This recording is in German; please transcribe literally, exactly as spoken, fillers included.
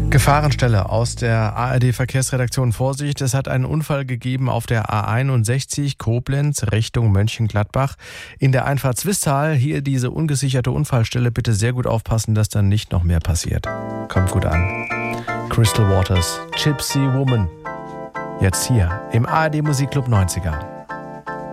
Gefahrenstelle aus der A R D-Verkehrsredaktion. Vorsicht, es hat einen Unfall gegeben auf der A einundsechzig Koblenz Richtung Mönchengladbach. In der Einfahrt Zwistal, hier diese ungesicherte Unfallstelle. Bitte sehr gut aufpassen, dass dann nicht noch mehr passiert. Kommt gut an. Crystal Waters, Gypsy Woman. Jetzt hier im A R D Musikclub neunziger.